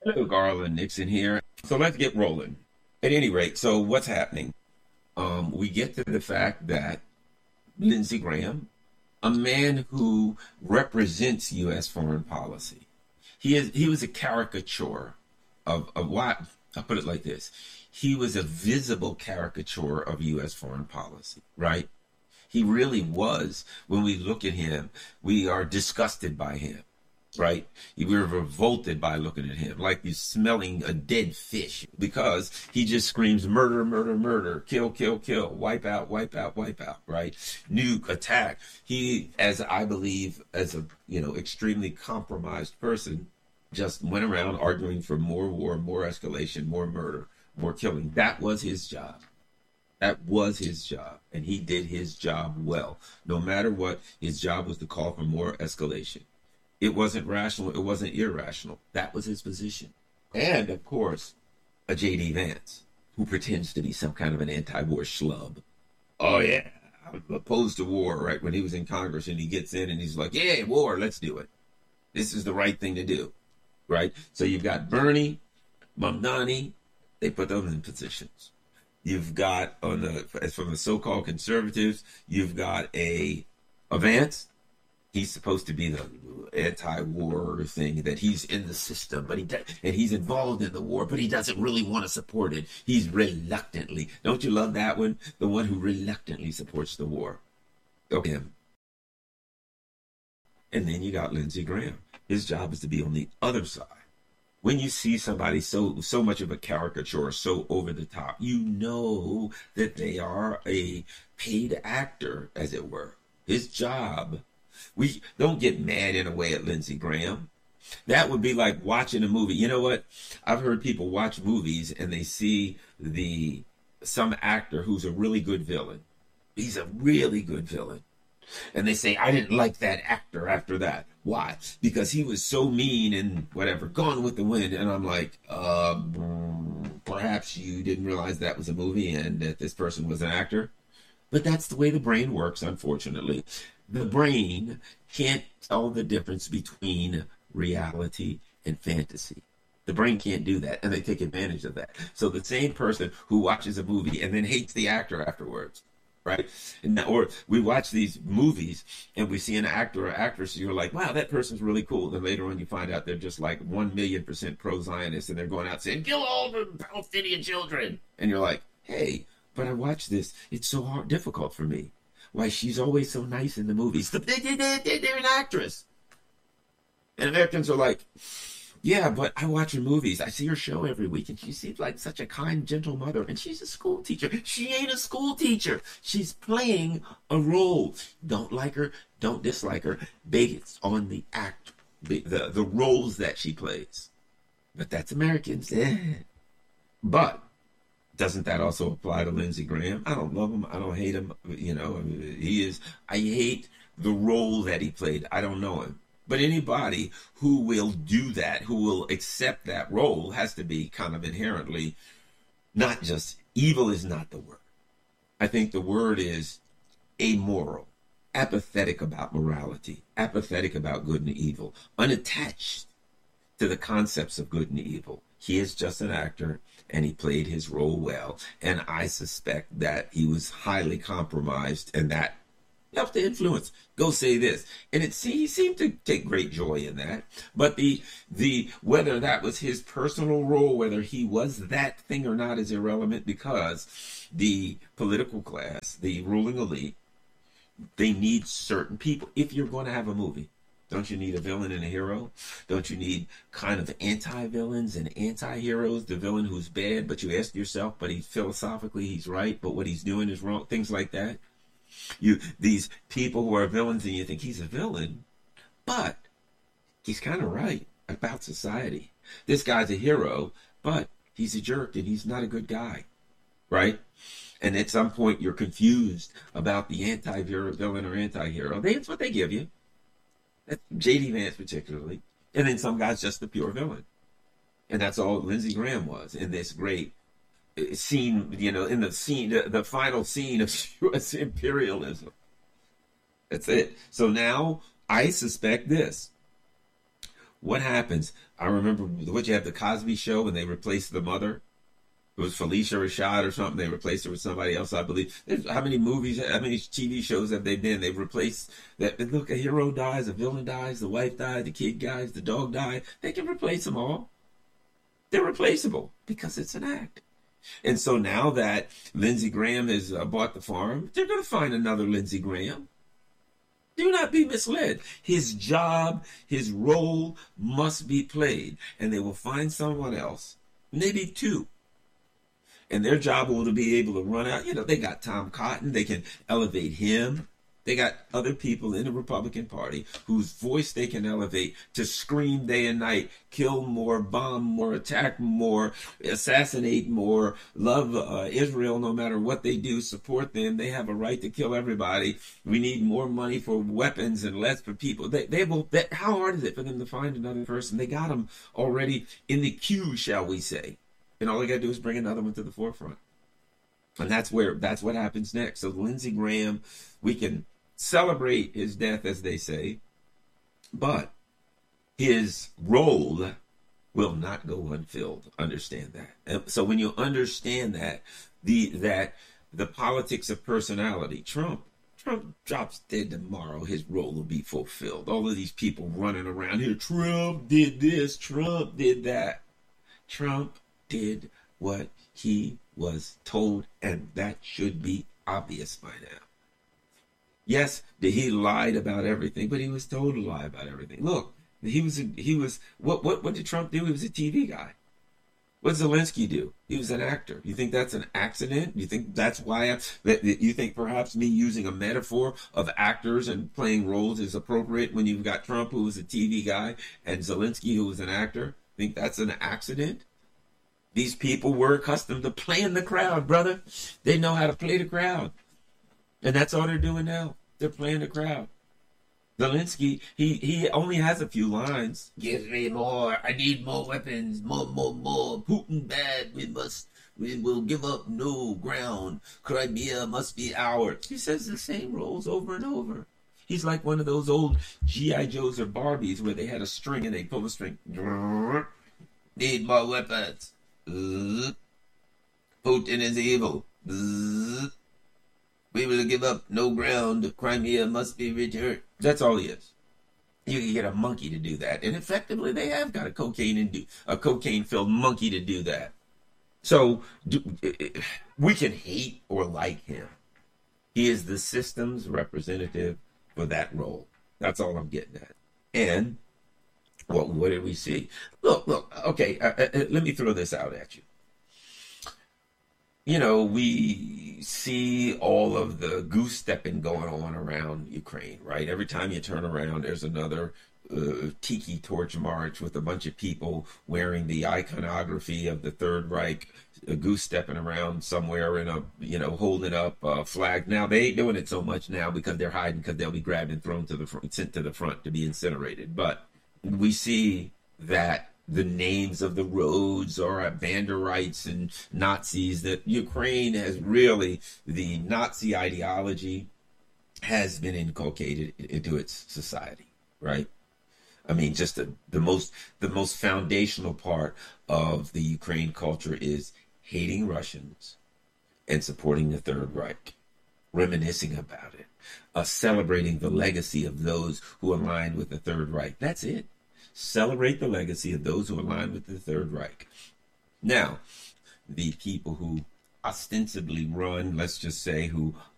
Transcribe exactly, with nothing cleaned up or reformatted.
Hello, Garland Nixon here. So let's get rolling. At any rate, so what's happening? Um, we get to the fact that Lindsey Graham, a man who represents U S foreign policy, he is he was a caricature of of what I'll put it like this. He was a visible caricature of U S foreign policy, right? He really was. When we look at him, we are disgusted by him, right? We're revolted by looking at him, like you're smelling a dead fish, because he just screams murder, murder, murder, kill, kill, kill, wipe out, wipe out, wipe out, right? Nuke, attack. He, as I believe, as a, you know, extremely compromised person, just went around arguing for more war, more escalation, more murder, more killing. That was his job. That was his job, and he did his job well. No matter what, his job was to call for more escalation. It wasn't rational. It wasn't irrational. That was his position. And, of course, a J D. Vance, who pretends to be some kind of an anti-war schlub. Oh, yeah, I'm opposed to war, right? When he was in Congress and he gets in and he's like, yeah, war, let's do it. This is the right thing to do, right? So you've got Bernie, Mamdani, they put them in positions. You've got, on the as from the so-called conservatives, you've got a, a Vance. He's supposed to be the anti-war thing, that he's in the system, but he does, and he's involved in the war, but he doesn't really want to support it. He's reluctantly. Don't you love that one? The one who reluctantly supports the war. Okay. And then you got Lindsey Graham. His job is to be on the other side. When you see somebody so so much of a caricature, so over the top, you know that they are a paid actor, as it were. His job. We don't get mad in a way at Lindsey Graham. That would be like watching a movie. You know what? I've heard people watch movies and they see the some actor who's a really good villain. He's a really good villain. And they say, I didn't like that actor after that. Why? Because he was so mean and whatever, Gone with the Wind. And I'm like, uh, perhaps you didn't realize that was a movie and that this person was an actor. But that's the way the brain works, unfortunately. The brain can't tell the difference between reality and fantasy. The brain can't do that, and they take advantage of that. So the same person who watches a movie and then hates the actor afterwards, right? And, or we watch these movies and we see an actor or actress, you're like, wow, that person's really cool. Then later on you find out they're just like one million percent pro-Zionist, and they're going out saying, kill all the Palestinian children. And you're like, hey, but I watch this. It's so hard, difficult for me. Why, she's always so nice in the movies. They're an actress. And Americans are like, yeah, but I watch her movies. I see her show every week, and she seems like such a kind, gentle mother. And she's a school teacher. She ain't a school teacher. She's playing a role. Don't like her, don't dislike her, based on the act, the, the, the roles that she plays. But that's Americans. But doesn't that also apply to Lindsey Graham? I don't love him. I don't hate him. You know, I mean, he is, I hate the role that he played. I don't know him. But anybody who will do that, who will accept that role, has to be kind of inherently not just, evil is not the word. I think the word is amoral, apathetic about morality, apathetic about good and evil, unattached to the concepts of good and evil. He is just an actor, and he played his role well. And I suspect that he was highly compromised, and that helped to influence. Go say this, and it he seemed to take great joy in that. But the the whether that was his personal role, whether he was that thing or not, is irrelevant, because the political class, the ruling elite, they need certain people. If you're going to have a movie, don't you need a villain and a hero? Don't you need kind of anti-villains and anti-heroes? The villain who's bad, but you ask yourself, but he philosophically he's right, but what he's doing is wrong. Things like that. You these people who are villains, and you think he's a villain, but he's kind of right about society. This guy's a hero, but he's a jerk and he's not a good guy, right? And at some point you're confused about the anti-villain or anti-hero. That's what they give you. That's J D. Vance particularly. And then some guy's just the pure villain. And that's all Lindsey Graham was in this great scene, you know, in the scene, the, the final scene of U S imperialism. That's it. So now I suspect this. what happens? I remember what you have the Cosby Show when they replaced the mother. It was Felicia Rashad or something. They replaced her with somebody else, I believe. There's, how many movies, how many T V shows have they been? They've replaced that. Look, a hero dies, a villain dies, the wife died, the kid dies, the dog died. They can replace them all. They're replaceable because it's an act. And so now that Lindsey Graham has uh, bought the farm, they're going to find another Lindsey Graham. Do not be misled. His job, his role must be played. And they will find someone else, maybe two. And their job will be able to run out. You know, they got Tom Cotton. They can elevate him. They got other people in the Republican Party whose voice they can elevate to scream day and night, kill more, bomb more, attack more, assassinate more, love uh, Israel no matter what they do, support them. They have a right to kill everybody. We need more money for weapons and less for people. They, they will. They, how hard is it for them to find another person? They got them already in the queue, shall we say. And all they got to do is bring another one to the forefront. And that's where, that's what happens next. So Lindsey Graham, we can celebrate his death, as they say, but his role will not go unfilled. Understand that. And so when you understand that, the, that the politics of personality, Trump, Trump drops dead tomorrow, his role will be fulfilled. All of these people running around here, Trump did this, Trump did that. Trump did what he was told, and that should be obvious by now. Yes, he lied about everything, but he was told to lie about everything. Look, he was a, he was what what what did Trump do? He was a T V guy. What did Zelensky do? He was an actor. You think that's an accident? You think that's why? I, that you think perhaps me using a metaphor of actors and playing roles is appropriate when you've got Trump, who was a T V guy, and Zelensky, who was an actor? Think that's an accident? These people were accustomed to playing the crowd, brother. They know how to play the crowd. And that's all they're doing now. They're playing the crowd. Zelensky, he, he only has a few lines. Give me more. I need more weapons. More, more, more. Putin bad. We must, we will give up no ground. Crimea must be ours. He says the same roles over and over. He's like one of those old G I Joes or Barbies where they had a string and they pull the string. Need more weapons. Putin is evil. We will give up no ground. Crimea must be returned. That's all he is. You can get a monkey to do that, and effectively, they have got a cocaine and a cocaine-filled monkey to do that. So do, we can hate or like him. He is the system's representative for that role. That's all I'm getting at. And well, what did we see? Look, look. Okay, uh, uh, let me throw this out at you. You know, we see all of the goose stepping going on around Ukraine, right? Every time you turn around, there's another uh, tiki torch march with a bunch of people wearing the iconography of the Third Reich, a goose stepping around somewhere in a, you know, holding up a flag. Now, they ain't doing it so much now because they're hiding, because they'll be grabbed and thrown to the front, sent to the front to be incinerated. But we see that the names of the roads are Banderites and Nazis, that Ukraine has really, the Nazi ideology has been inculcated into its society, right? I mean, just the, the most the most foundational part of the Ukraine culture is hating Russians and supporting the Third Reich, reminiscing about it, uh, celebrating the legacy of those who aligned with the Third Reich. That's it. Celebrate the legacy of those who align with the Third Reich. Now, the people who ostensibly run, let's just say, who